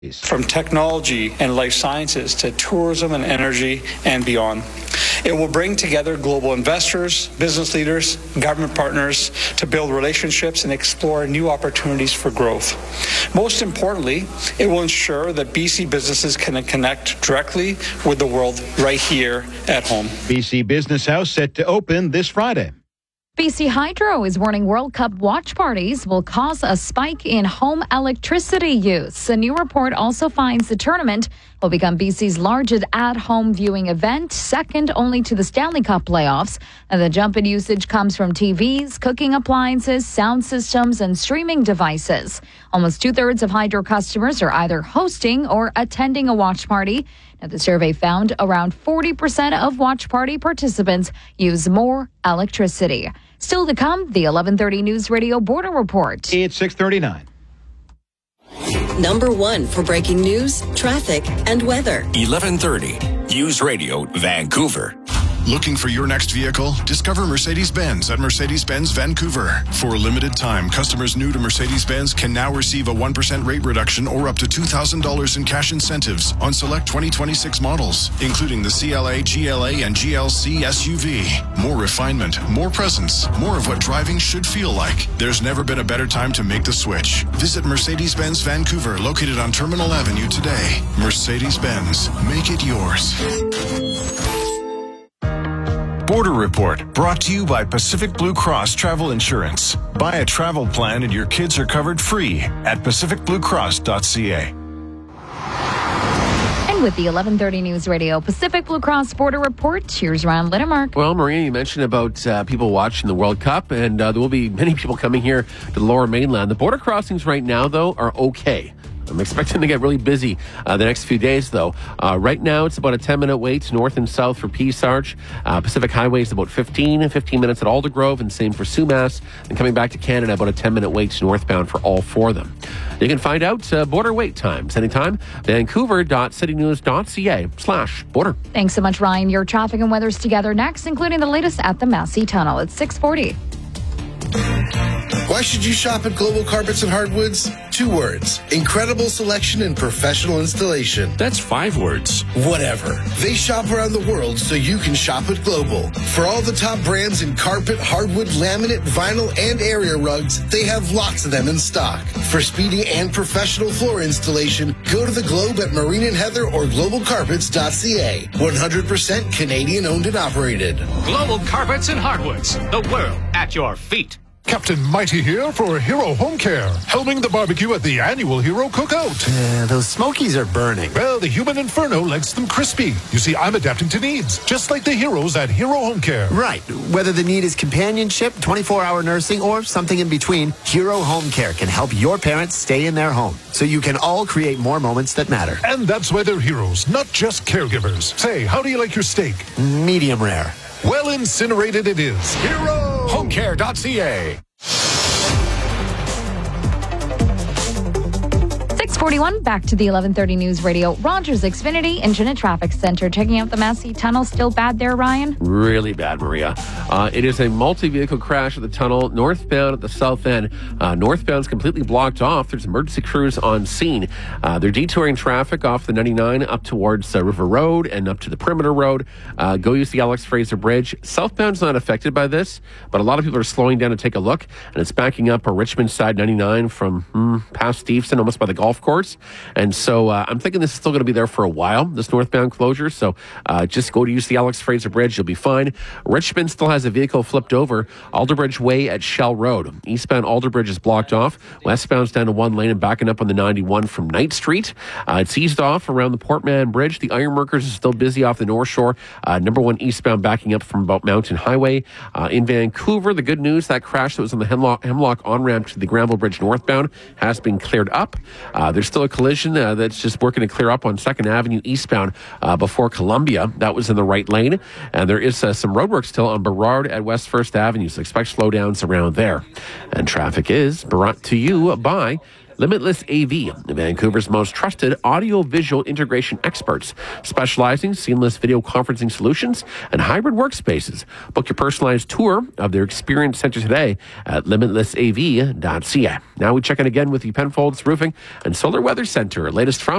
From technology and life sciences to tourism and energy and beyond. It will bring together global investors, business leaders, government partners to build relationships and explore new opportunities for growth. Most importantly, it will ensure that BC businesses can connect directly with the world right here at home. BC Business House set to open this Friday. BC Hydro is warning World Cup watch parties will cause a spike in home electricity use. A new report also finds the tournament will become BC's largest at-home viewing event, second only to the Stanley Cup playoffs. And the jump in usage comes from TVs, cooking appliances, sound systems, and streaming devices. Almost two-thirds of Hydro customers are either hosting or attending a watch party. Now, the survey found around 40% of watch party participants use more electricity. Still to come, the 11:30 News Radio Border Report. It's 6:39. Number one for breaking news, traffic, and weather. 11:30 News Radio, Vancouver. Looking for your next vehicle? Discover Mercedes-Benz at Mercedes-Benz Vancouver. For a limited time, customers new to Mercedes-Benz can now receive a 1% rate reduction or up to $2,000 in cash incentives on select 2026 models, including the CLA, GLA, and GLC SUV. More refinement, more presence, more of what driving should feel like. There's never been a better time to make the switch. Visit Mercedes-Benz Vancouver, located on Terminal Avenue today. Mercedes-Benz, make it yours. Border Report, brought to you by Pacific Blue Cross Travel Insurance. Buy a travel plan and your kids are covered free at pacificbluecross.ca. And with the 11:30 News Radio Pacific Blue Cross Border Report, here's Ron Littermark. Well, Maria, you mentioned about people watching the World Cup, and there will be many people coming here to the Lower Mainland. The border crossings right now, though, are okay. I'm expecting to get really busy the next few days, though. Right now, it's about a 10-minute wait north and south for Peace Arch. Pacific Highway is about 15 minutes at Aldergrove, and same for Sumas. And coming back to Canada, about a 10-minute wait northbound for all four of them. You can find out border wait times anytime. Vancouver.citynews.ca/border. Thanks so much, Ryan. Your traffic and weather's together next, including the latest at the Massey Tunnel. It's 6:40. Why should you shop at Global Carpets and Hardwoods? 2 words. Incredible selection and professional installation. That's 5 words. Whatever. They shop around the world so you can shop at Global. For all the top brands in carpet, hardwood, laminate, vinyl, and area rugs, they have lots of them in stock. For speedy and professional floor installation, go to the Globe at Marine and Heather or globalcarpets.ca. 100% Canadian owned and operated. Global Carpets and Hardwoods. The world at your feet. Captain Mighty here for Hero Home Care, helming the barbecue at the annual Hero Cookout. Those smokies are burning. Well, the human inferno likes them crispy. You see, I'm adapting to needs, just like the heroes at Hero Home Care. Right. Whether the need is companionship, 24-hour nursing, or something in between, Hero Home Care can help your parents stay in their home, so you can all create more moments that matter. And that's why they're heroes, not just caregivers. Say, how do you like your steak? Medium rare. Well incinerated it is. Hero! Homecare.ca. 6:41, back to the 11:30 News Radio. Rogers Xfinity Engine and Traffic Center. Checking out the Massey Tunnel. Still bad there, Ryan? Really bad, Maria. It is a multi-vehicle crash at the tunnel, northbound at the south end. Northbound's completely blocked off. There's emergency crews on scene. They're detouring traffic off the 99 up towards River Road and up to the Perimeter Road. Go use the Alex Fraser Bridge. Southbound's not affected by this, but a lot of people are slowing down to take a look, and it's backing up a Richmond side 99 from past Steveston, almost by the golf course. And so I'm thinking this is still going to be there for a while, this northbound closure. So just go to use the Alex Fraser Bridge. You'll be fine. Richmond still has a vehicle flipped over. Alderbridge Way at Shell Road. Eastbound Alderbridge is blocked off. Westbound's down to one lane and backing up on the 91 from Knight Street. It's eased off around the Portman Bridge. The Ironworkers is still busy off the North Shore. Number 1 eastbound backing up from about Mountain Highway. In Vancouver, the good news, that crash that was on the Hemlock on-ramp to the Granville Bridge northbound has been cleared up. There's still a collision that's just working to clear up on 2nd Avenue eastbound before Columbia. That was in the right lane. And there is some roadwork still on Burrard at West 1st Avenue, so expect slowdowns around there. And traffic is brought to you by Limitless AV, Vancouver's most trusted audio-visual integration experts, specializing in seamless video conferencing solutions and hybrid workspaces. Book your personalized tour of their experience center today at limitlessav.ca. Now we check in again with the Penfolds Roofing and Solar Weather Center. Latest from